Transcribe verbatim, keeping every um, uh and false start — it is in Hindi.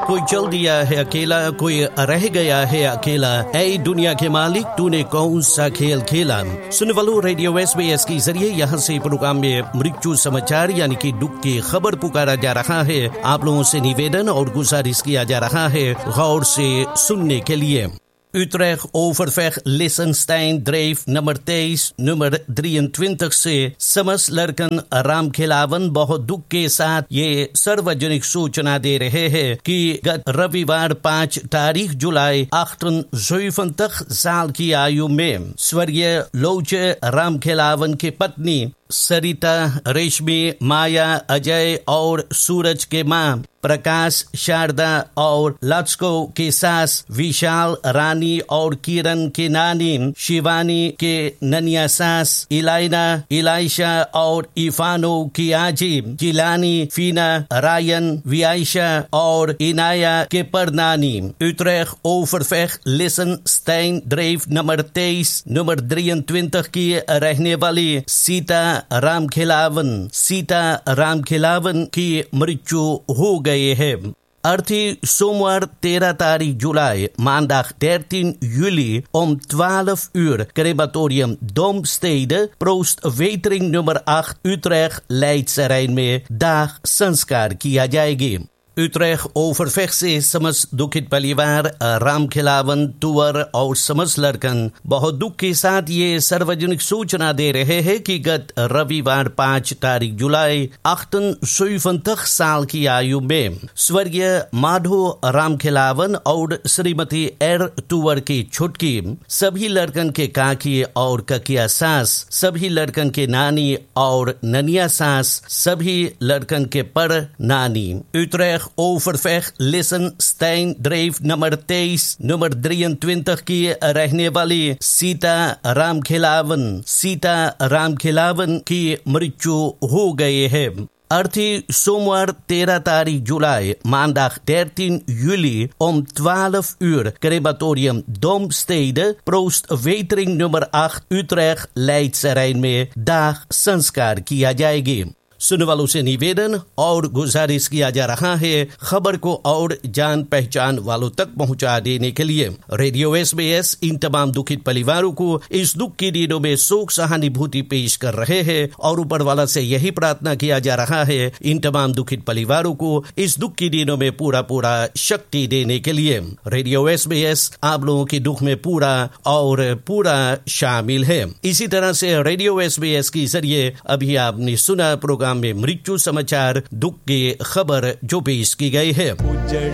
कोई चल दिया है अकेला, कोई रह गया है अकेला, ऐ दुनिया के मालिक तूने कौन सा खेल खेला। सुनने वालों, रेडियो एसबीएस के जरिए यहाँ से प्रोग्राम में मृत्यु समाचार यानी कि दुख की खबर पुकारा जा रहा है। आप लोगों से निवेदन और गुजारिश किया जा रहा है गौर से सुनने के लिए। Utrecht Overweg Lissenstein Dreef nummer तेईस nummer drieëntwintig से समस्त लड़कन राम खिलावन बहुत दुख के साथ ये सार्वजनिक सूचना दे रहे हैं कि गत रविवार पाँच तारीख जुलाई अठहत्तर साल की आयु में स्वर्गीय लोचे राम खिलावन की पत्नी सरिता, रेशमी, माया, अजय और सूरज के मां प्रकाश, शारदा और लक्ष्को के सास विशाल, रानी और किरण के नानी शिवानी के ननिया सास इलाइना, इलाइशा और इफानो की आजी जिलानी, फीना, रायन, वियाइशा और इनाया के परनानी Utrecht Overweg Lissenstein Dreef number तेईस नंबर drieëntwintig की रहने वाली सीता राम खिलावन सीता राम खिलावन की मृत्यु हो गई है। अर्थी सोमवार तेरह तारीख जुलाई maandag dertien juli om twaalf uur crematorium Domstede Proost Wetering nummer acht Utrecht Leidsterrein में दाह संस्कार किया जाएगी। Utrecht Overweg से समस्त दुखित परिवार राम खिलावन, तुअर और समस्त लड़कन बहुत दुख के साथ ये सार्वजनिक सूचना दे रहे हैं कि गत रविवार पाँच तारीख जुलाई अठहत्तर साल की आयु में स्वर्गीय माधो राम खिलावन और श्रीमती एर तुअर की छुटकी, सभी लड़कन के काकी और ककिया सास, सभी लड़कन के नानी और ननिया सास, सभी लड़कन के पर नानी Utrecht Overweg Lissenstein Dreef number तेईस नंबर drieëntwintig की रहने वाली सीता राम खिलावन सीता राम खिलावन की मृत्यु हो गई है। अर्थी सोमवार तेरह तारीख जुलाई maandag dertien juli om twaalf uur crematorium Domstede Proost Wetering nummer acht Utrecht Leidsterrein में दाह संस्कार किया जाएगी। सुनने वालों से निवेदन और गुजारिश किया जा रहा है खबर को और जान पहचान वालों तक पहुंचा देने के लिए। रेडियो एसबीएस इन तमाम दुखित परिवारों को इस दुख के दिनों में शोक सहानुभूति पेश कर रहे हैं और ऊपर वाला से यही प्रार्थना किया जा रहा है इन तमाम दुखित परिवारों को इस दुख के दिनों में पूरा पूरा शक्ति देने के लिए। रेडियो एसबीएस आप लोगों के दुख में पूरा और पूरा शामिल है। इसी तरह से रेडियो एसबीएस के जरिए अभी आपने सुना प्रोग्राम में मृत्यु समाचार दुख की खबर जो पेश की गई है।